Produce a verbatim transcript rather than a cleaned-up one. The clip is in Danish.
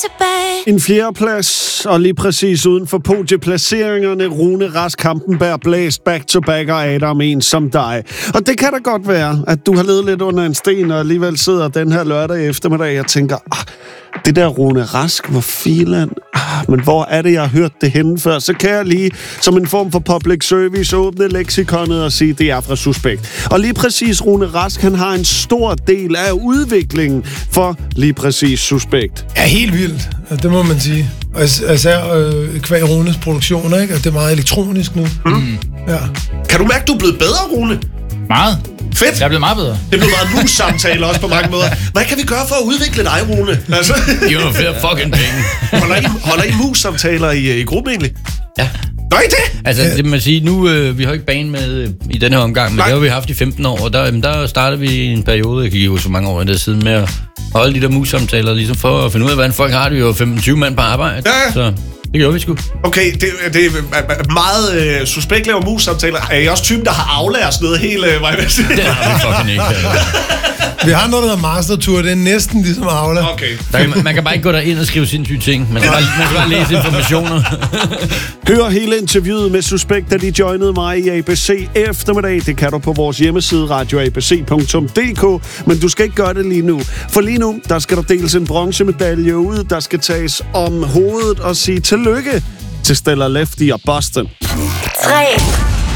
tilbage. En fjerdeplads, og lige præcis uden for podieplaceringerne, Rune Rask Hampenberg blæst back to back, og Adam en som dig. Og det kan da godt være, at du har levet lidt under en sten, og alligevel sidder den her lørdag eftermiddag og tænker, ah, det der Rune Rask, hvor filan, ah, men hvor er det, jeg har hørt det henne før? Så kan jeg lige, som en form for public service, åbne leksikonet og sige, det er fra Suspekt. Og lige præcis Rune Rask, han har en stor del af udviklingen for lige præcis Suspekt. Ja, helt vildt, det må man sige. Og især øh, kvæg Runes produktioner, ikke? Og det er meget elektronisk nu. Mm. Ja. Kan du mærke, at du er blevet bedre, Rune? Meget. Fedt. Jeg er blevet meget bedre. Det er blevet meget mus-samtaler også på mange måder. Hvad kan vi gøre for at udvikle dig, Rune? Altså. Giv mig flere fucking penge. Holder I, holder I mus-samtaler i, i gruppen egentlig? Ja. Gør I det? Altså, det må man sige, nu, øh, vi har ikke bane med øh, i den her omgang, men Nej. det har vi haft i femten år, og der, øh, der startede vi i en periode, jeg kan jo så mange år der siden med at holde de der mus-samtaler, ligesom for at finde ud af, hvordan folk har det. Vi jo femten tyve mand på arbejde, ja. Så det gjorde vi sgu. Okay, det, det er meget øh, Suspekt laver mus-samtaler. Er I også typen, der har aflært sådan noget helt øh, vej med? Det har vi fucking ikke. Vi har noget, der hedder Mastertour. Det er næsten ligesom Aula. Okay. Der, man, man kan bare ikke gå derind og skrive sindssyge ting. Man skal bare, man skal bare læse informationer. Hør hele interviewet med Suspekt, da de joinede mig i A B C eftermiddag. Det kan du på vores hjemmeside radio a b c punktum d k. Men du skal ikke gøre det lige nu. For lige nu, der skal der deles en bronzemedalje ud, der skal tages om hovedet og sige tillykke til Stella Lefty og Boston. tre